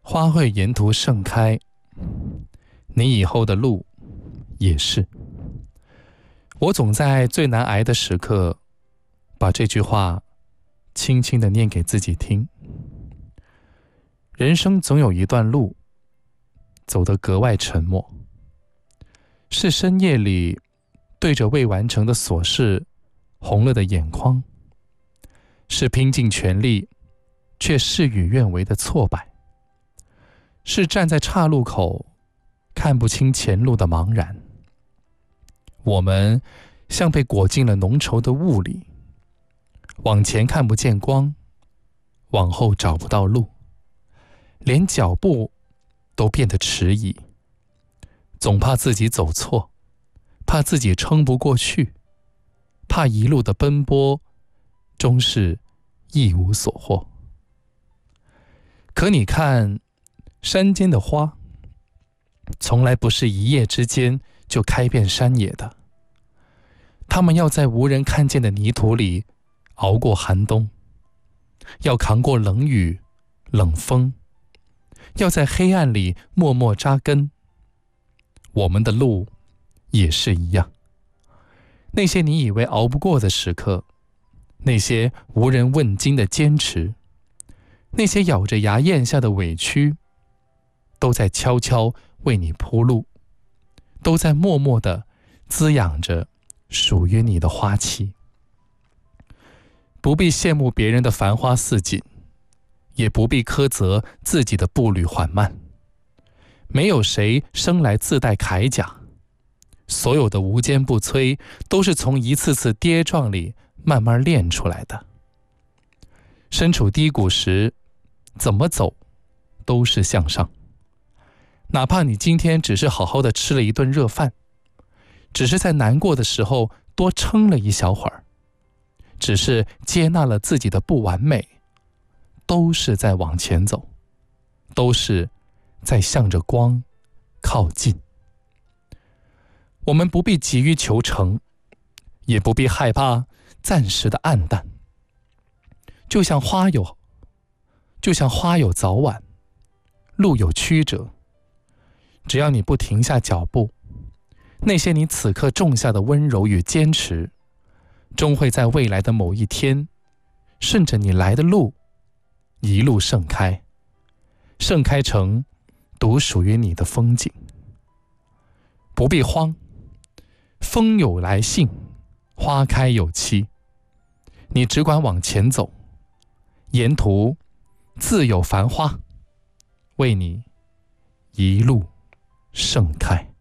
花会沿途盛开，你以后的路也是。我总在最难挨的时刻，把这句话轻轻地念给自己听。人生总有一段路，走得格外沉默，是深夜里对着未完成的琐事红了的眼眶，是拼尽全力却事与愿违的挫败，是站在岔路口看不清前路的茫然。我们像被裹进了浓稠的雾里，往前看不见光，往后找不到路，连脚步都变得迟疑，总怕自己走错，怕自己撑不过去，怕一路的奔波终是一无所获。可你看，山间的花从来不是一夜之间就开遍山野的，它们要在无人看见的泥土里熬过寒冬，要扛过冷雨冷风，要在黑暗里默默扎根。我们的路也是一样，那些你以为熬不过的时刻，那些无人问津的坚持，那些咬着牙咽下的委屈，都在悄悄为你铺路，都在默默地滋养着属于你的花期。不必羡慕别人的繁花似锦，也不必苛责自己的步履缓慢。没有谁生来自带铠甲，所有的无坚不摧都是从一次次跌撞里慢慢练出来的。身处低谷时，怎么走都是向上。哪怕你今天只是好好的吃了一顿热饭，只是在难过的时候多撑了一小会儿，只是接纳了自己的不完美，都是在往前走，都是在向着光靠近。我们不必急于求成，也不必害怕暂时的暗淡。就像花有早晚，路有曲折，只要你不停下脚步，那些你此刻种下的温柔与坚持，终会在未来的某一天，顺着你来的路，一路盛开，盛开成独属于你的风景。不必慌，风有来信，花开有期，你只管往前走，沿途自有繁花为你一路盛开。